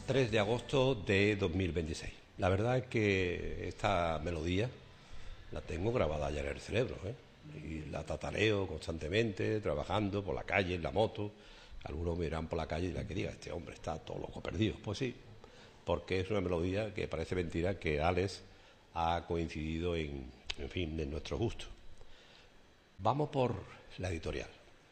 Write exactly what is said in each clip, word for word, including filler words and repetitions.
tres de agosto de dos mil veintiséis. La verdad es que esta melodía la tengo grabada ya en el cerebro, ¿eh? Y la tatareo constantemente, trabajando por la calle, en la moto. Algunos me irán por la calle y dirán que diga, este hombre está todo loco perdido. Pues sí, porque es una melodía que parece mentira que Alex ha coincidido en, en fin, en nuestro gusto. Vamos por la editorial.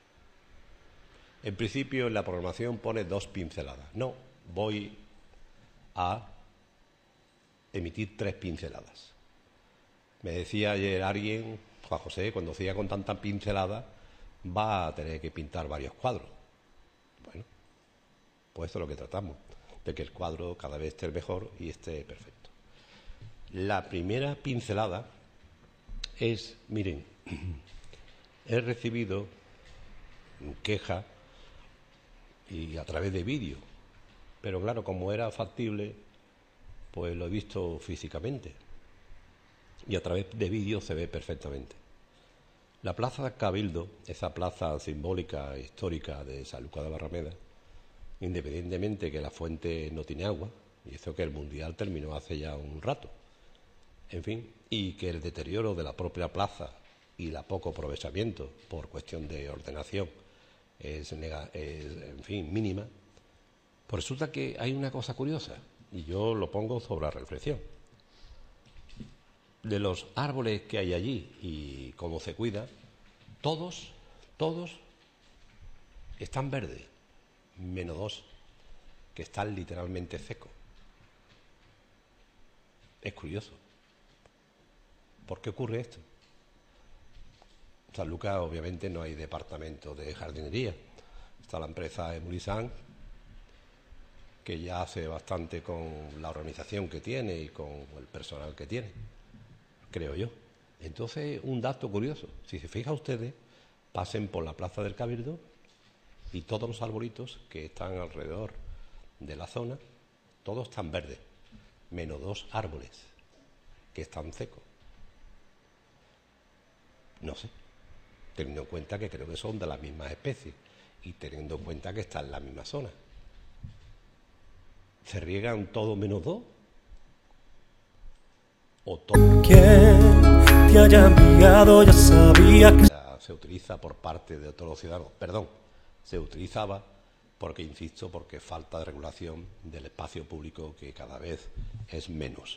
En principio en la programación pone dos pinceladas. No, voy a emitir tres pinceladas. Me decía ayer alguien, Juan José, cuando siga con tanta pincelada va a tener que pintar varios cuadros. Bueno, pues eso es lo que tratamos, de que el cuadro cada vez esté mejor y esté perfecto. La primera pincelada es, miren, he recibido queja y a través de vídeo, pero claro, como era factible, pues lo he visto físicamente y a través de vídeo se ve perfectamente. La plaza de Cabildo, esa plaza simbólica histórica de Sanlúcar de Barrameda, independientemente que la fuente no tiene agua, y eso que el Mundial terminó hace ya un rato, en fin, y que el deterioro de la propia plaza y la poco aprovechamiento por cuestión de ordenación es, nega, es en fin, mínima, pues resulta que hay una cosa curiosa, y yo lo pongo sobre la reflexión. De los árboles que hay allí y cómo se cuida, todos, todos están verdes, menos dos, que están literalmente secos. Es curioso. ¿Por qué ocurre esto? En Sanlúcar obviamente no hay departamento de jardinería. Está la empresa Emulisan, que ya hace bastante con la organización que tiene y con el personal que tiene, creo yo. Entonces, un dato curioso, si se fijan ustedes, pasen por la plaza del Cabildo y todos los arbolitos que están alrededor de la zona, todos están verdes, menos dos árboles que están secos. No sé, teniendo en cuenta que creo que son de las mismas especies y teniendo en cuenta que están en la misma zona. ¿Se riegan todo menos dos? ¿O todo? ¿Quién te haya enviado? Ya sabía que... Se utiliza por parte de todos los ciudadanos. Perdón, se utilizaba porque, insisto, porque falta de regulación del espacio público que cada vez es menos.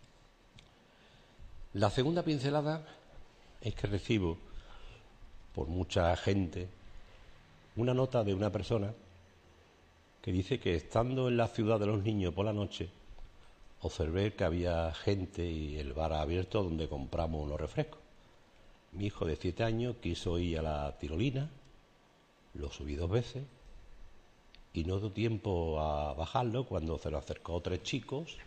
La segunda pincelada es que recibo por mucha gente una nota de una persona que dice que estando en la ciudad de los niños por la noche observé que había gente y el bar abierto donde compramos unos refrescos. Mi hijo de siete años quiso ir a la tirolina, lo subí dos veces y no dio tiempo a bajarlo cuando se lo acercó tres chicos,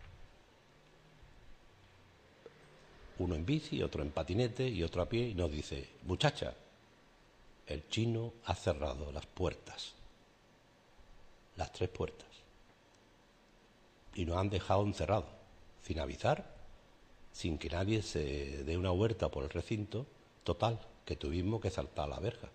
uno en bici, otro en patinete y otro a pie, y nos dice: muchacha, el chino ha cerrado las puertas, las tres puertas, y nos han dejado encerrados, sin avisar, sin que nadie se dé una vuelta por el recinto, total, que tuvimos que saltar la verja.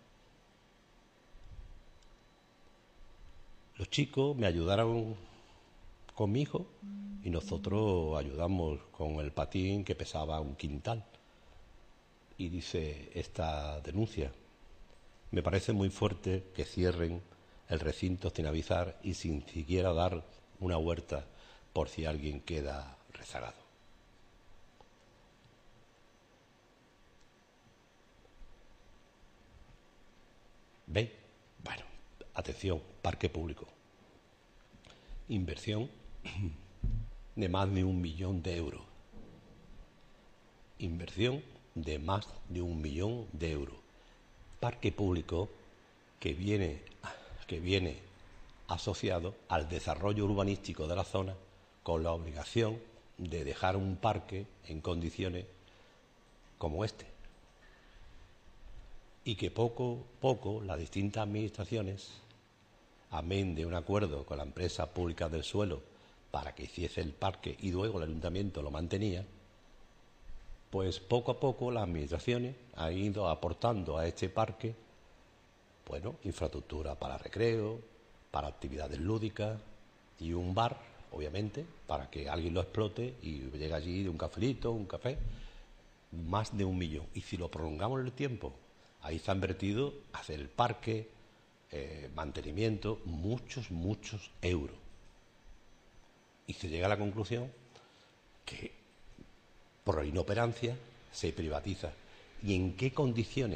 Los chicos me ayudaron con mi hijo y nosotros ayudamos con el patín que pesaba un quintal. Y dice esta denuncia: me parece muy fuerte que cierren el recinto sin avisar y sin siquiera dar una vuelta por si alguien queda rezagado. ¿Veis? Bueno, atención, parque público. Inversión de más de un millón de euros. Inversión de más de un millón de euros. Parque público que viene, que viene asociado al desarrollo urbanístico de la zona con la obligación de dejar un parque en condiciones como este. Y que poco a poco las distintas administraciones, amén de un acuerdo con la empresa pública del suelo para que hiciese el parque y luego el ayuntamiento lo mantenía, pues poco a poco las administraciones han ido aportando a este parque, bueno, infraestructura para recreo, para actividades lúdicas, y un bar, obviamente, para que alguien lo explote y llegue allí de un cafelito, un café, más de un millón. Y si lo prolongamos en el tiempo, ahí se ha invertido hacer el parque, eh, mantenimiento, muchos, muchos euros. Y se llega a la conclusión que por inoperancia se privatiza. ¿Y en qué condiciones